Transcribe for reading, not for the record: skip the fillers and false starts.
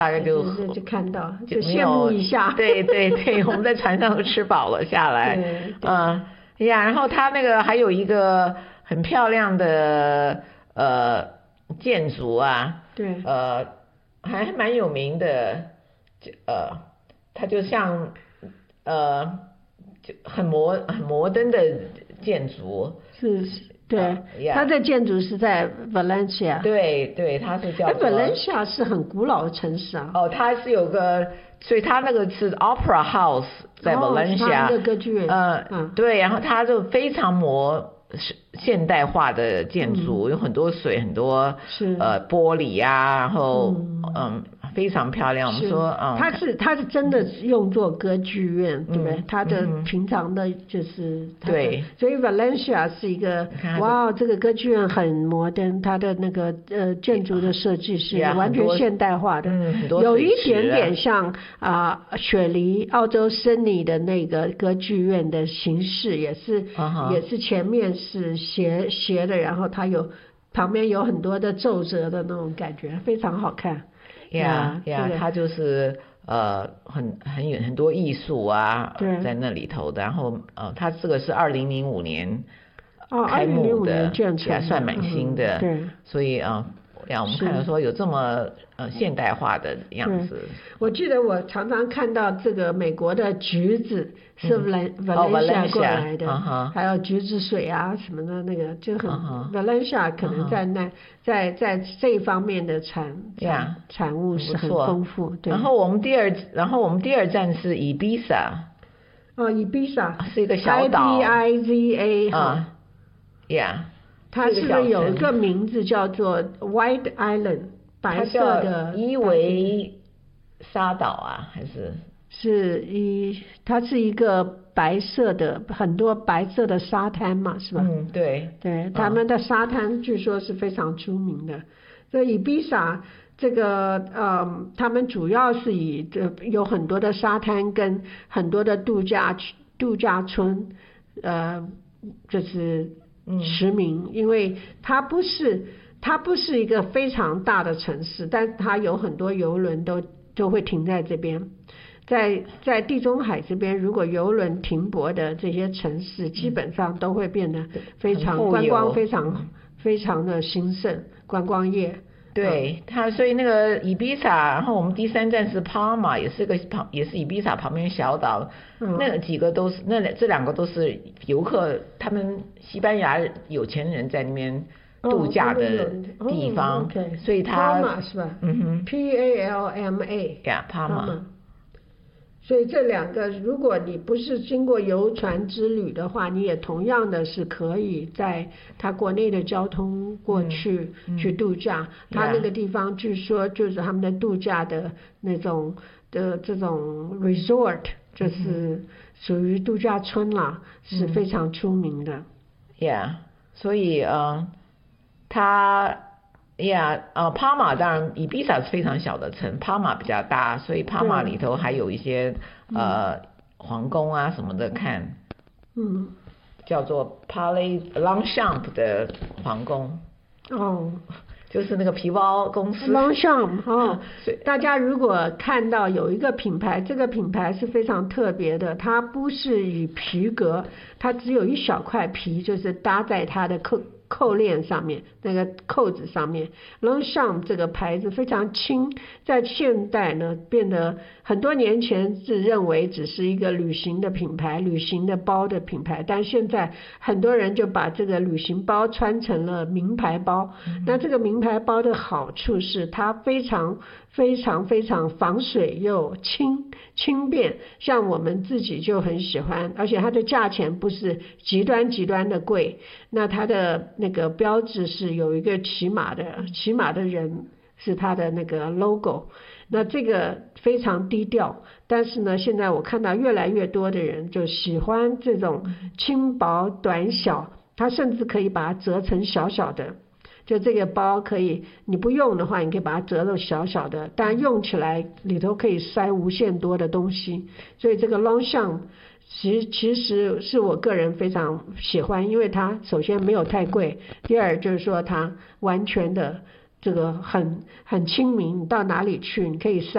大概就看到就羡慕一下。 对对对，我们在船上都吃饱了下来。呀，然后它那个还有一个很漂亮的建筑啊， 对， 还蛮有名的，它就像就很摩登的建筑。 是。对，它的建筑是在 Valencia。 对对，它是叫做。 Valencia 是很古老的城市啊。 它是有个，所以它那个是 Opera House 在 Valencia。 它的歌剧院。 对，然后它就非常现代化的建筑，有很多水，很多玻璃啊，然后非常漂亮。我们说它是真的用作歌剧院，对不对？它的平常的就是对， 所以 Valencia 是一个哇，这个歌剧院很摩登，它的那个建筑的设计是完全现代化的，有一点点像雪梨澳洲森尼的那个歌剧院的形式，也是前面是斜的，然后它旁边有很多的皱褶的那种感觉，非常好看。 它就是很多艺术啊在那里头的，然后它这个是2005年开幕的，还算蛮新的。 对， 所以我们看到说有这么现代化的样子。 我记得我常常看到这个美国的橘子是Valencia 过来的，还有橘子水啊什么的，那个就很Valencia 可能在这一方面的产物是很丰富。对。 然后我们第二站是 Ibiza。 Ibiza 是一个小岛。 IBIZA。它是不是有一个名字叫做 White Island 白色的伊维沙岛啊？还是它是一个白色的很多白色的沙滩嘛，是吧？ 对对，他们的沙滩据说是非常出名的。所以 Ibiza 这个他们主要是有很多的沙滩跟很多的度假村，就是驰名，因为它不是一个非常大的城市，但它有很多邮轮都会停在这边。在地中海这边，如果邮轮停泊的这些城市，基本上都会变得观光非常的兴盛，观光业。 对，所以那个 Ibiza， 然后我们第3站是 Palma， 也是 Ibiza 旁边小岛。那几个都是这2个都是游客，他们西班牙有钱人在那边度假的地方。所以 Palma 是吧？PALMA。 Palma。 所以这2个，如果你不是经过游船之旅的话，你也同样的是可以在它国内的交通过去去度假。它那个地方据说就是他们的度假的那种的这种 resort， 就是属于度假村啦，是非常出名的。 所以帕马当然Ibiza是非常小的城，帕马比较大，所以帕马里头还有一些皇宫啊什么的看。叫做 Palais Longchamp 的皇宫。就是那个皮包公司 Longchamp。大家如果看到有一个品牌，这个品牌是非常特别的，它不是以皮革，它只有一小块皮，就是搭在它的扣链上面，那个扣子上面。Longchamp 这个牌子非常轻，在现代呢变得很多年前是认为只是一个旅行的品牌，旅行的包的品牌，但现在很多人就把这个旅行包穿成了名牌包。那这个名牌包的好处是它非常防水又轻便，像我们自己就很喜欢，而且它的价钱不是极端的贵。那它的那个标志是有一个骑马的人是它的那个 logo， 那这个非常低调，但是呢现在我看到越来越多的人就喜欢这种轻薄短小，它甚至可以把它折成小小的，就这个包可以你不用的话你可以把它折到小小的，但用起来里头可以塞无限多的东西。所以这个 Longchamp其实是我个人非常喜欢，因为它首先没有太贵，第二就是说它完全的这个很亲民，你到哪里去你可以塞